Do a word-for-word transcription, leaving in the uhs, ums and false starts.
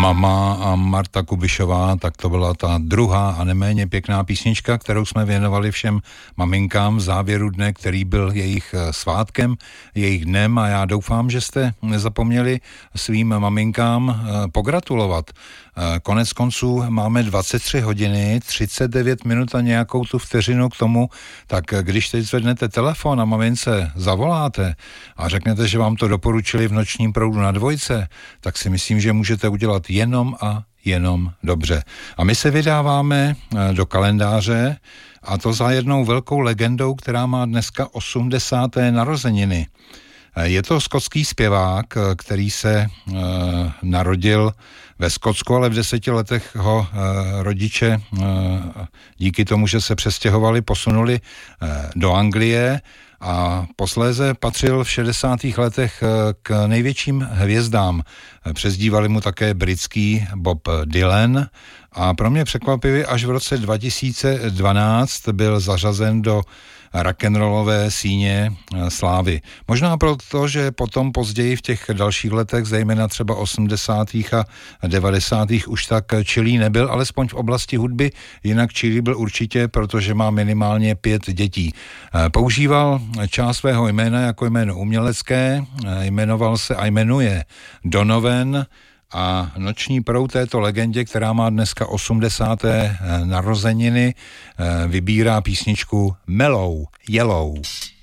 Mama a Marta Kubišová, tak to byla ta druhá a neméně pěkná písnička, kterou jsme věnovali všem maminkám v závěru dne, který byl jejich svátkem, jejich dnem, a já doufám, že jste nezapomněli svým maminkám pogratulovat. Konec konců máme dvacet tři hodiny, třicet devět minut a nějakou tu vteřinu k tomu, tak když teď zvednete telefon a mamince zavoláte a řeknete, že vám to doporučili v Nočním proudu na Dvojce, tak si myslím, že můžete udělat jenom a jenom dobře. A my se vydáváme do kalendáře, a to za jednou velkou legendou, která má dneska osmdesáté narozeniny. Je to skotský zpěvák, který se e, narodil ve Skotsku, ale v deseti letech ho e, rodiče e, díky tomu, že se přestěhovali, posunuli e, do Anglie, a posléze patřil v šedesátých letech k největším hvězdám. Přezdívali mu také britský Bob Dylan a pro mě překvapivě až v roce dva tisíce dvanáct byl zařazen do rock'n'rollové síně slávy. Možná proto, že potom později v těch dalších letech, zejména třeba osmdesátých a devadesátých už tak čilý nebyl, alespoň v oblasti hudby, jinak čilý byl určitě, protože má minimálně pět dětí. Používal část svého jména jako jméno umělecké, jmenoval se a jmenuje Donovan, a Noční proud této legendě, která má dneska osmdesáté narozeniny, vybírá písničku Mellow Yellow.